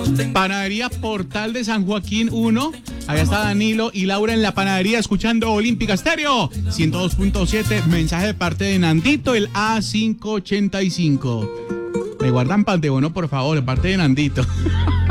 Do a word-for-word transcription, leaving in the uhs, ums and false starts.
Panadería Portal de San Joaquín uno. Allá está Danilo y Laura en la panadería escuchando Olímpica Estéreo ciento dos punto siete. Mensaje de parte de Nandito, el A quinientos ochenta y cinco. Me guardan pan de bono, por favor, de parte de Nandito.